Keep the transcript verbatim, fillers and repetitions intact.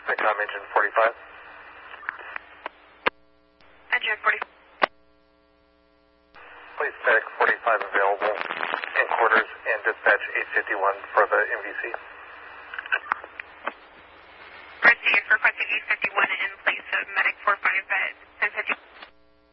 Vicom engine forty-five. Engine forty-five. Please static forty-five available in quarters and dispatch eight fifty-one for the M V C. Received, requesting eight fifty-one.